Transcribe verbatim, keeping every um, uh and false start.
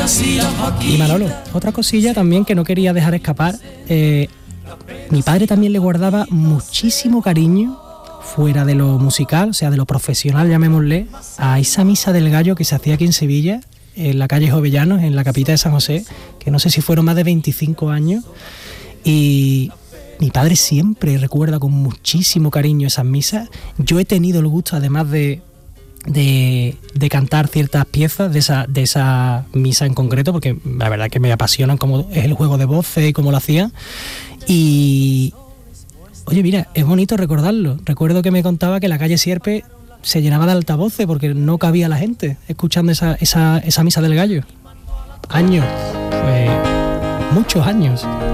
Y Manolo, otra cosilla también que no quería dejar escapar, eh, mi padre también le guardaba muchísimo cariño, fuera de lo musical, o sea, de lo profesional, llamémosle, a esa misa del gallo que se hacía aquí en Sevilla, en la calle Jovellanos, en la capita de San José, que no sé si fueron más de veinticinco años, y mi padre siempre recuerda con muchísimo cariño esas misas. Yo he tenido el gusto, además de, de, de cantar ciertas piezas de esa, de esa misa en concreto, porque la verdad que me apasionan cómo es el juego de voces y cómo lo hacían, y... Oye, mira, es bonito recordarlo. Recuerdo que me contaba que la calle Sierpe se llenaba de altavoces porque no cabía la gente escuchando esa, esa, esa misa del gallo. Años, pues, muchos años.